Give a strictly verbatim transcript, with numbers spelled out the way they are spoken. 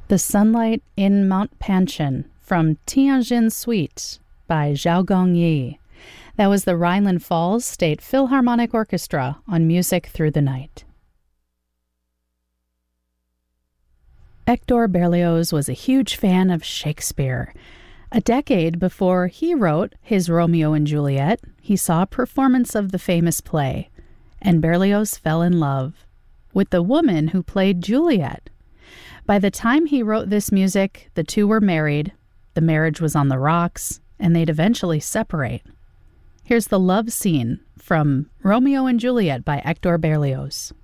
The Sunlight in Mount Panchen from Tianjin Suite by Zhao Gongyi. That was the Rhineland Falls State Philharmonic Orchestra on Music Through the Night. Hector Berlioz was a huge fan of Shakespeare. A decade before he wrote his Romeo and Juliet, he saw a performance of the famous play, and Berlioz fell in love with the woman who played Juliet. By the time he wrote this music, the two were married, the marriage was on the rocks, and they'd eventually separate. Here's the love scene from Romeo and Juliet by Hector Berlioz.